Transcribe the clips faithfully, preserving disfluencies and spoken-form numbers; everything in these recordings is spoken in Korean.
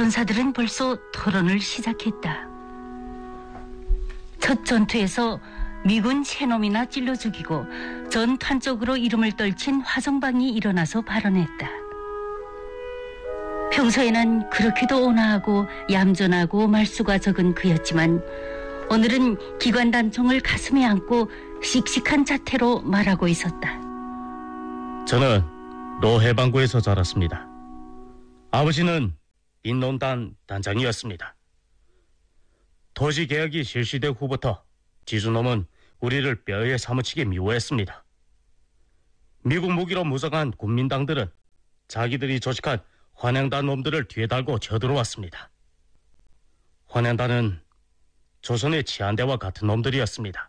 전사들은 벌써 토론을 시작했다. 첫 전투에서 미군 세 놈이나 찔러 죽이고 전탄 쪽으로 이름을 떨친 화정방이 일어나서 발언했다. 평소에는 그렇게도 온화하고 얌전하고 말수가 적은 그였지만 오늘은 기관단총을 가슴에 안고 씩씩한 자태로 말하고 있었다. 저는 로해방구에서 자랐습니다. 아버지는 인논단 단장이었습니다. 토지개혁이 실시된 후부터 지수놈은 우리를 뼈에 사무치게 미워했습니다. 미국 무기로 무장한 국민당들은 자기들이 조직한 환양단 놈들을 뒤에 달고 쳐들어왔습니다. 환양단은 조선의 치안대와 같은 놈들이었습니다.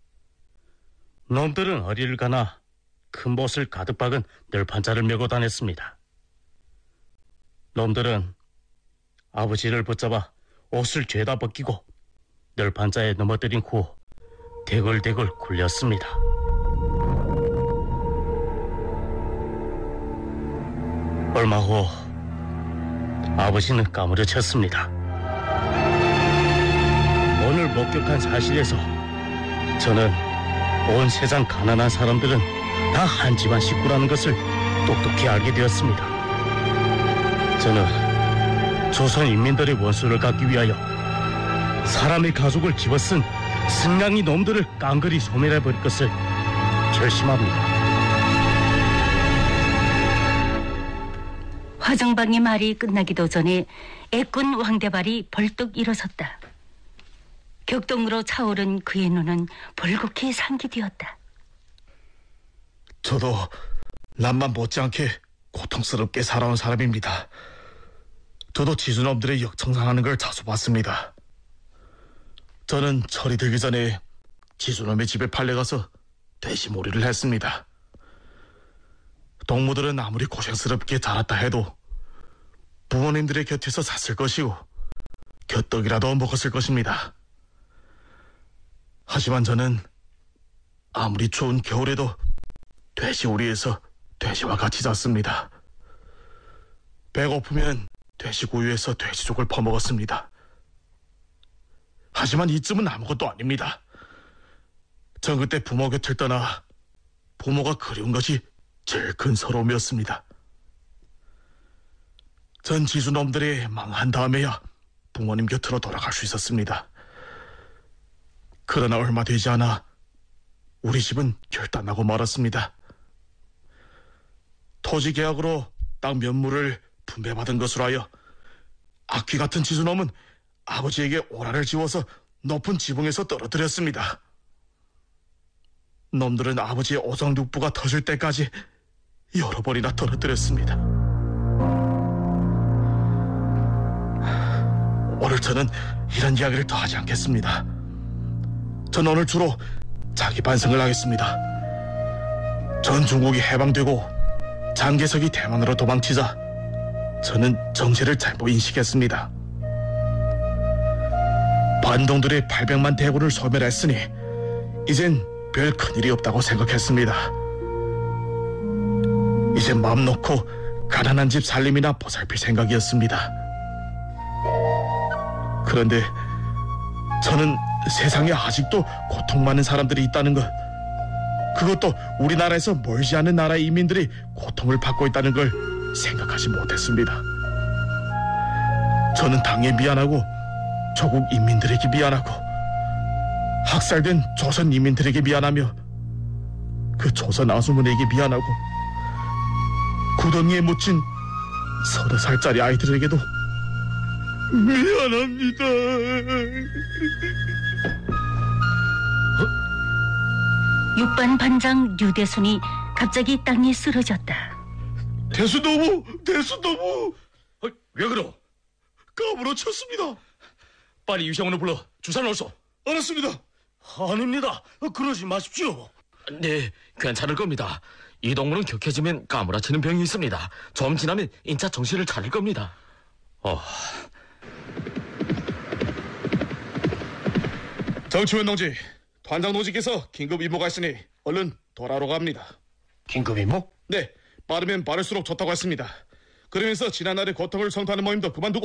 놈들은 어리를 가나 큰 못을 가득 박은 널판자를 메고 다녔습니다. 놈들은 아버지를 붙잡아 옷을 죄다 벗기고 널판자에 넘어뜨린 후 대굴대굴 굴렸습니다. 얼마 후 아버지는 까무러쳤습니다. 오늘 목격한 사실에서 저는 온 세상 가난한 사람들은 다 한 집안 식구라는 것을 똑똑히 알게 되었습니다. 저는 조선 인민들의 원수를 갚기 위하여 사람의 가족을 집어쓴 승냥이 놈들을 깡그리 소멸해버릴 것을 결심합니다. 화정방의 말이 끝나기도 전에 애꾼 왕대발이 벌떡 일어섰다. 격동으로 차오른 그의 눈은 벌겋게 상기되었다. 저도 남만 못지않게 고통스럽게 살아온 사람입니다. 저도 지수놈들의 역청상하는 걸 자주 봤습니다. 저는 철이 들기 전에 지수놈의 집에 팔려가서 돼지몰이를 했습니다. 동무들은 아무리 고생스럽게 자랐다 해도 부모님들의 곁에서 샀을 것이고 곁떡이라도 먹었을 것입니다. 하지만 저는 아무리 추운 겨울에도 돼지우리에서 돼지와 같이 잤습니다. 배고프면 돼지구이에서 돼지족을 퍼먹었습니다. 하지만 이쯤은 아무것도 아닙니다. 전 그때 부모 곁을 떠나 부모가 그리운 것이 제일 큰 서러움이었습니다. 전 지수놈들이 망한 다음에야 부모님 곁으로 돌아갈 수 있었습니다. 그러나 얼마 되지 않아 우리 집은 결단하고 말았습니다. 토지 계약으로 땅 면물을 분배받은 것으로 하여 악귀 같은 지수놈은 아버지에게 오라를 지워서 높은 지붕에서 떨어뜨렸습니다. 놈들은 아버지의 오성육부가 터질 때까지 여러 번이나 떨어뜨렸습니다. 오늘 저는 이런 이야기를 더 하지 않겠습니다. 저는 오늘 주로 자기 반성을 하겠습니다. 전 중국이 해방되고 장개석이 대만으로 도망치자 저는 정체를 잘못 인식했습니다. 반동들의 팔백만 대군을 소멸했으니 이젠 별 큰일이 없다고 생각했습니다. 이제 마음 놓고 가난한 집 살림이나 보살필 생각이었습니다. 그런데 저는 세상에 아직도 고통 많은 사람들이 있다는 것, 그것도 우리나라에서 멀지 않은 나라의 이민들이 고통을 받고 있다는 걸 생각하지 못했습니다. 저는 당에 미안하고 조국 인민들에게 미안하고 학살된 조선 인민들에게 미안하며 그 조선 아주머니에게 미안하고 구덩이에 묻힌 서너 살짜리 아이들에게도 미안합니다. 육반 반장 류대순이 갑자기 땅에 쓰러졌다. 대수도부! 대수도부! 어, 왜 그러? 까무러쳤습니다. 빨리 유시원을 불러 주사를 넣소. 알았습니다. 아닙니다. 그러지 마십시오. 네, 괜찮을 겁니다. 이 동물은 격해지면 까무라치는 병이 있습니다. 좀 지나면 인차 정신을 차릴 겁니다. 어... 정치원 동지,团장 노지께서 긴급 임무가 있으니 얼른 돌아오러 갑니다. 긴급 임무? 네, 빠르면 빠를수록 좋다고 했습니다. 그러면서 지난날의 고통을 성토하는 모임도 그만두고